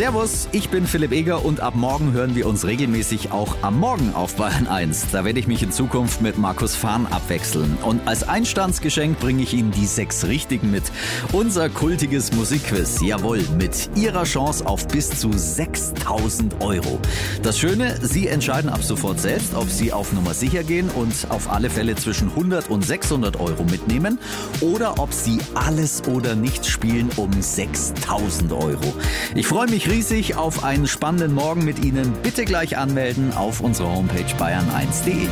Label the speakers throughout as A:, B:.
A: Servus, ich bin Philipp Eger und ab morgen hören wir uns regelmäßig auch am Morgen auf Bayern 1. Da werde ich mich in Zukunft mit Markus Fahn abwechseln. Und als Einstandsgeschenk bringe ich Ihnen die 6 Richtigen mit. Unser kultiges Musikquiz, jawohl, mit Ihrer Chance auf bis zu 6.000 €. Das Schöne, Sie entscheiden ab sofort selbst, ob Sie auf Nummer sicher gehen und auf alle Fälle zwischen 100 und 600 € mitnehmen oder ob Sie alles oder nichts spielen um 6.000 €. Ich freue mich riesig auf einen spannenden Morgen mit Ihnen. Bitte gleich anmelden auf unserer Homepage bayern1.de.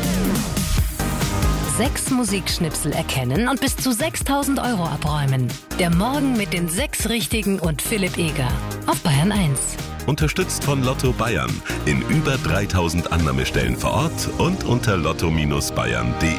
B: 6 Musikschnipsel erkennen und bis zu 6.000 € abräumen. Der Morgen mit den 6 Richtigen und Philipp Eger auf Bayern 1.
C: Unterstützt von Lotto Bayern in über 3.000 Annahmestellen vor Ort und unter lotto-bayern.de.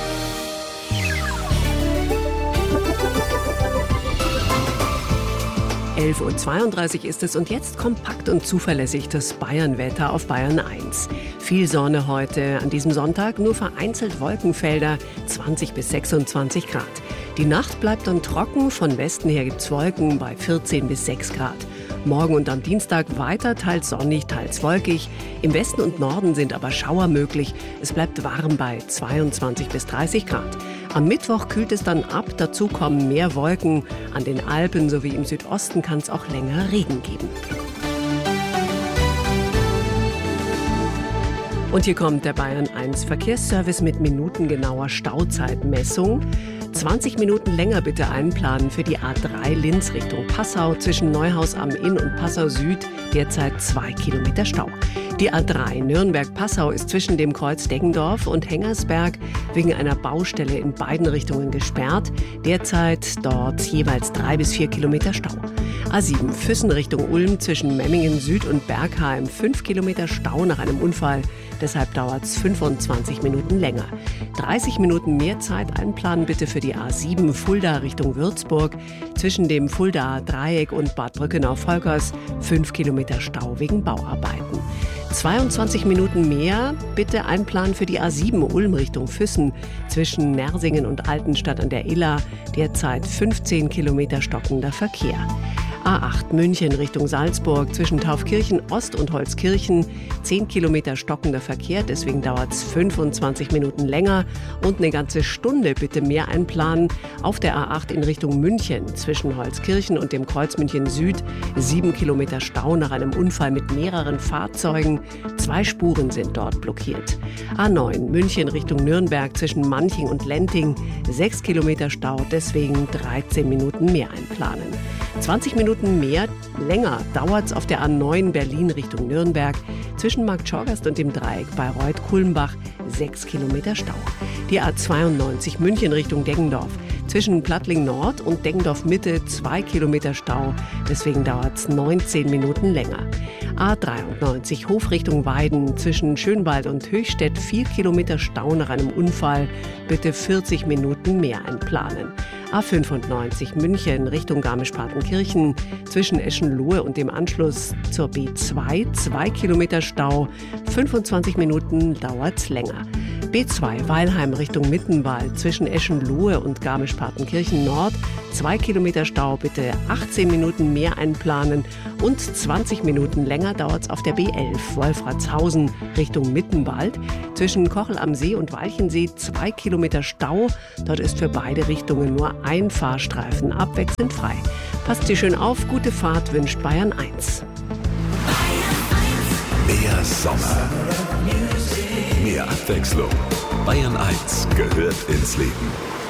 D: 11:32 Uhr ist es und jetzt kompakt und zuverlässig das Bayern-Wetter auf Bayern 1. Viel Sonne heute an diesem Sonntag, nur vereinzelt Wolkenfelder, 20 bis 26 Grad. Die Nacht bleibt dann trocken, von Westen her gibt's Wolken bei 14 bis 6 Grad. Morgen und am Dienstag weiter teils sonnig, teils wolkig. Im Westen und Norden sind aber Schauer möglich. Es bleibt warm bei 22 bis 30 Grad. Am Mittwoch kühlt es dann ab, dazu kommen mehr Wolken. An den Alpen sowie im Südosten kann es auch länger Regen geben. Und hier kommt der Bayern 1 Verkehrsservice mit minutengenauer Stauzeitmessung. 20 Minuten länger bitte einplanen für die A3 Linz Richtung Passau zwischen Neuhaus am Inn und Passau Süd, derzeit 2 Kilometer Stau. Die A3 Nürnberg-Passau ist zwischen dem Kreuz Deggendorf und Hengersberg wegen einer Baustelle in beiden Richtungen gesperrt. Derzeit dort jeweils 3 bis 4 Kilometer Stau. A7 Füssen Richtung Ulm zwischen Memmingen Süd und Bergheim 5 Kilometer Stau nach einem Unfall. Deshalb dauert es 25 Minuten länger. 30 Minuten mehr Zeit einplanen bitte für die A7 Fulda Richtung Würzburg. Zwischen dem Fuldaer Dreieck und Bad Brückenau-Volkers 5 Kilometer Stau wegen Bauarbeiten. 22 Minuten mehr bitte einplanen für die A7 Ulm Richtung Füssen. Zwischen Nersingen und Altenstadt an der Iller derzeit 15 Kilometer stockender Verkehr. A8 München Richtung Salzburg zwischen Taufkirchen Ost und Holzkirchen 10 Kilometer stockender Verkehr, deswegen dauert es 25 Minuten länger und eine ganze Stunde bitte mehr einplanen. Auf der A8 in Richtung München zwischen Holzkirchen und dem Kreuz München Süd 7 Kilometer Stau nach einem Unfall mit mehreren Fahrzeugen. 2 Spuren sind dort blockiert. A9 München Richtung Nürnberg zwischen Manching und Lenting 6 Kilometer Stau, deswegen 13 Minuten mehr einplanen. 20 Minuten mehr länger dauert es auf der A9 Berlin Richtung Nürnberg zwischen Marktschorgast und dem Dreieck Bayreuth-Kulmbach 6 Kilometer Stau. Die A92 München Richtung Deggendorf zwischen Plattling Nord und Deggendorf Mitte 2 Kilometer Stau, deswegen dauert es 19 Minuten länger. A93 Hof Richtung Weiden zwischen Schönwald und Höchstädt 4 Kilometer Stau nach einem Unfall, bitte 40 Minuten mehr einplanen. A95 München Richtung Garmisch-Partenkirchen zwischen Eschenlohe und dem Anschluss zur B2 2 Kilometer Stau, 25 Minuten dauert's länger. B2 Weilheim Richtung Mittenwald zwischen Eschenlohe und Garmisch-Partenkirchen Nord 2 Kilometer Stau, bitte 18 Minuten mehr einplanen und 20 Minuten länger dauert's auf der B11 Wolfratshausen Richtung Mittenwald zwischen Kochel am See und Walchensee 2 Kilometer Stau. Dort ist für beide Richtungen nur ein Fahrstreifen abwechselnd frei. Passt Sie schön auf, gute Fahrt wünscht Bayern 1.
C: Mehr Sommer, mehr Abwechslung. Bayern 1 gehört ins Leben.